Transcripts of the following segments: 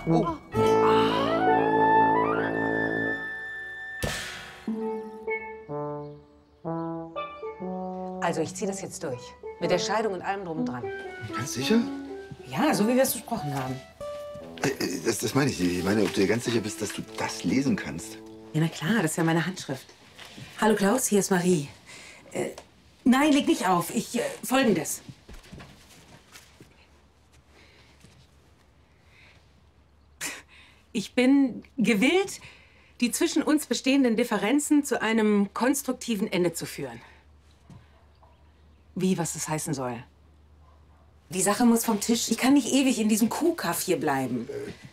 Oh. Also, ich ziehe das jetzt durch. Mit der Scheidung und allem drum und dran. Ganz sicher? Ja, so wie wir es besprochen haben. Das meine ich. Ich meine, ob du dir ganz sicher bist, dass du das lesen kannst. Ja, na klar, das ist ja meine Handschrift. Hallo Klaus, hier ist Marie. Nein, leg nicht auf. Folgendes. Ich bin gewillt, die zwischen uns bestehenden Differenzen zu einem konstruktiven Ende zu führen. Wie, was das heißen soll? Die Sache muss vom Tisch. Ich kann nicht ewig in diesem Kuhkaff hier bleiben.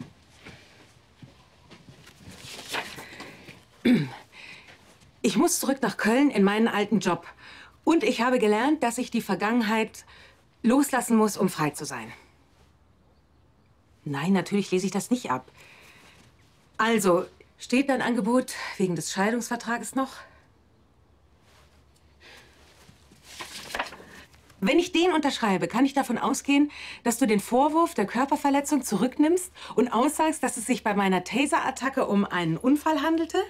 Ich muss zurück nach Köln in meinen alten Job. Und ich habe gelernt, dass ich die Vergangenheit loslassen muss, um frei zu sein. Nein, natürlich lese ich das nicht ab. Also, steht dein Angebot wegen des Scheidungsvertrages noch? Wenn ich den unterschreibe, kann ich davon ausgehen, dass du den Vorwurf der Körperverletzung zurücknimmst und aussagst, dass es sich bei meiner Taser-Attacke um einen Unfall handelte?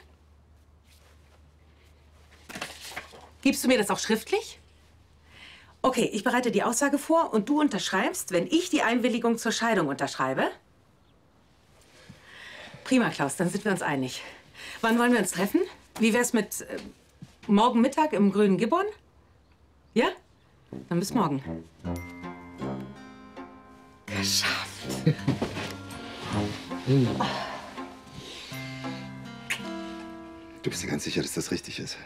Gibst du mir das auch schriftlich? Okay, ich bereite die Aussage vor und du unterschreibst, wenn ich die Einwilligung zur Scheidung unterschreibe. Prima, Klaus, dann sind wir uns einig. Wann wollen wir uns treffen? Wie wär's mit morgen Mittag im Grünen Gibbon? Ja? Dann bis morgen. Geschafft. Du bist dir ganz sicher, dass das richtig ist?